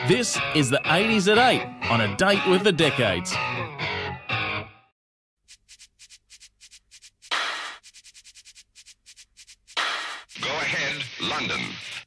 This is the 80s at 8 on A Date with the Decades. Go ahead, London.